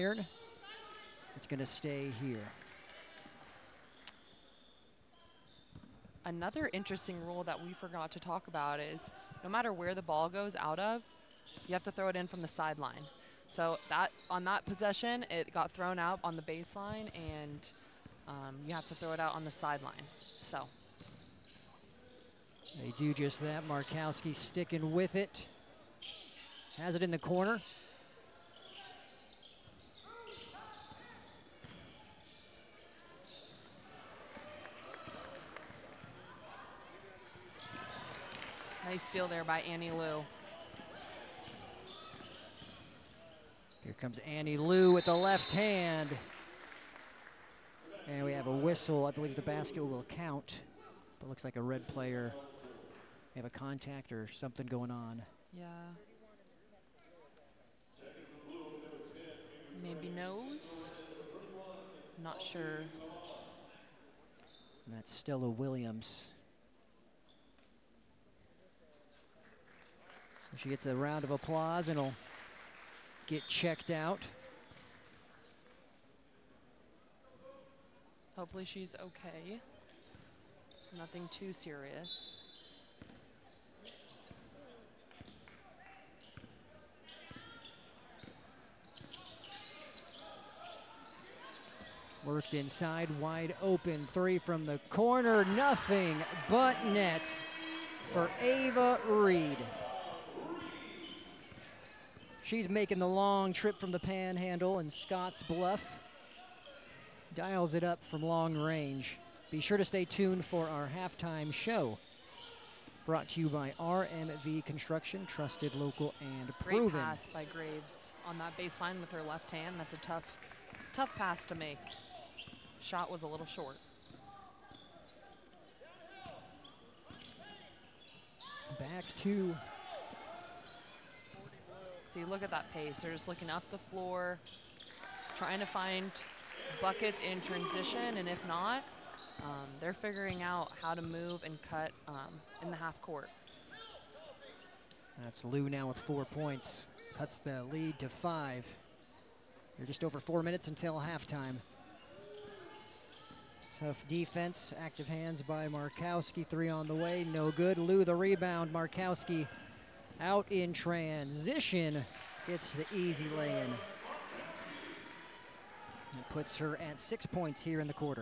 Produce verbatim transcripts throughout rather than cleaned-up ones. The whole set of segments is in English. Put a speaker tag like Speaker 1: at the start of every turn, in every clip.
Speaker 1: iron. It's going to stay here.
Speaker 2: Another interesting rule that we forgot to talk about is no matter where the ball goes out of, you have to throw it in from the sideline. So that on that possession, it got thrown out on the baseline, and um, you have to throw it out on the sideline. So
Speaker 1: they do just that. Markowski sticking with it. Has it in the corner.
Speaker 2: nice steal there by Annie Liu.
Speaker 1: Here comes Annie Liu with the left hand. And we have a whistle. I believe the basket will count. But looks like a red player. They have a contact or something going on.
Speaker 2: Yeah. Maybe nose. Not sure.
Speaker 1: And that's Stella Williams. So she gets a round of applause and will get checked out.
Speaker 2: Hopefully she's okay. Nothing too serious.
Speaker 1: Worked inside, wide open. Three from the corner, nothing but net for Ava Reed. She's making the long trip from the Panhandle and Scotts Bluff. Dials it up from long range. Be sure to stay tuned for our halftime show. Brought to you by R M V Construction, trusted, local, and proven.
Speaker 2: Great pass by Graves on that baseline with her left hand. That's a tough, tough pass to make. Shot was a little short.
Speaker 1: Back to.
Speaker 2: See, look at that pace. They're just looking up the floor, trying to find buckets in transition, and if not, um, they're figuring out how to move and cut um, in the half court.
Speaker 1: That's Liu now with four points. Cuts the lead to five. They're just over four minutes until halftime. Tough defense, active hands by Markowski. Three on the way, no good. Liu the rebound. Markowski out in transition. Gets the easy lay-in. It puts her at six points here in the quarter.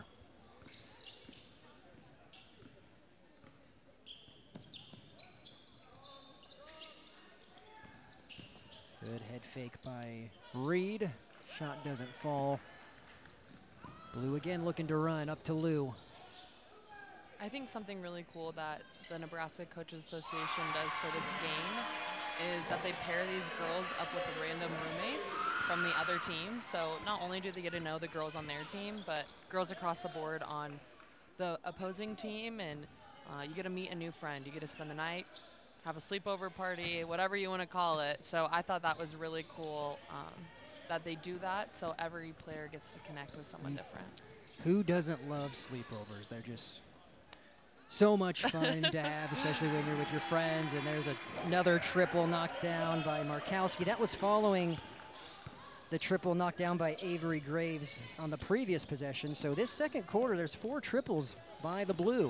Speaker 1: Good head fake by Reed. Shot doesn't fall. Liu again looking to run up to Liu.
Speaker 2: I think something really cool that the Nebraska Coaches Association does for this game is that they pair these girls up with random roommates from the other team. So not only do they get to know the girls on their team, but girls across the board on the opposing team, and uh, you get to meet a new friend. You get to spend the night, have a sleepover party, whatever you want to call it. So I thought that was really cool um, that they do that, so every player gets to connect with someone mm. different.
Speaker 1: Who doesn't love sleepovers? They're just so much fun to have, especially when you're with your friends. And there's a, another triple knocked down by Markowski. That was following the triple knocked down by Avery Graves on the previous possession. So this second quarter, there's four triples by the Blue.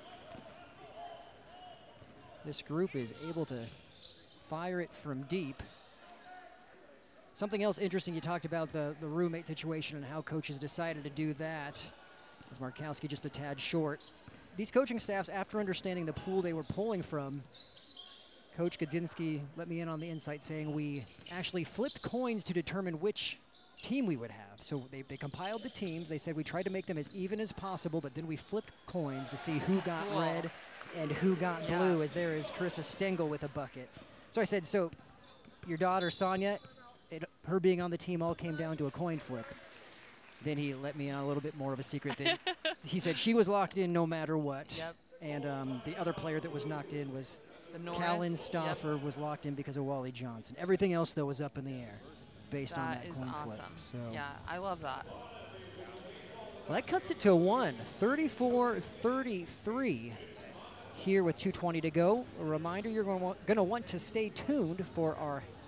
Speaker 1: This group is able to fire it from deep. Something else interesting, you talked about the, the roommate situation and how coaches decided to do that. As Markowski just a tad short. These coaching staffs, after understanding the pool they were pulling from, Coach Godzinski let me in on the insight saying we actually flipped coins to determine which team we would have. So they, they compiled the teams. They said we tried to make them as even as possible, but then we flipped coins to see who got
Speaker 2: cool.
Speaker 1: red and who got
Speaker 2: yeah.
Speaker 1: blue, as there is Carissa Stengel with a bucket. So I said, so your daughter, Sonia, it, her being on the team all came down to a coin flip. Then he let me in on a little bit more of a secret. That he said she was locked in no matter what.
Speaker 2: Yep.
Speaker 1: And um, the other player that was knocked in was
Speaker 2: the
Speaker 1: Callan Stauffer, yep. was locked in because of Wally Johnson. Everything else, though, was up in the air based
Speaker 2: that
Speaker 1: on that
Speaker 2: is
Speaker 1: coin
Speaker 2: awesome.
Speaker 1: flip. So
Speaker 2: yeah, I love that.
Speaker 1: Well, that cuts it to one, thirty-four thirty-three here with two twenty to go. A reminder, you're going to want to stay tuned for our